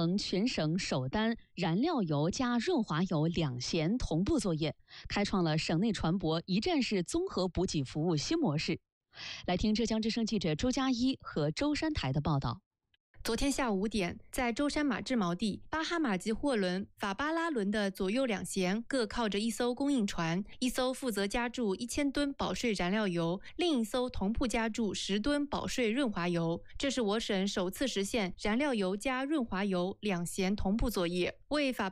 成全省首单燃料油加润滑油两咸同步作业，开创了省内船舶一站式综合补给服务新模式。来听浙江之声记者周佳一和舟山台的报道。 昨天下午5点，在舟山马治锚地，巴哈马级货轮法巴拉轮的左右两舷各靠着一艘供应船，一艘负责加注1000吨保税燃料油，另一艘同步加注10吨保税润滑油。这是我省首次实现燃料油加润滑油两舷同步作业。为法巴